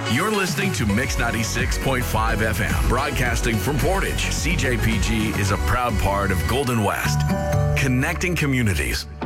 You're listening to Mix 96.5 FM, broadcasting from Portage. CJPG is a proud part of Golden West, connecting communities.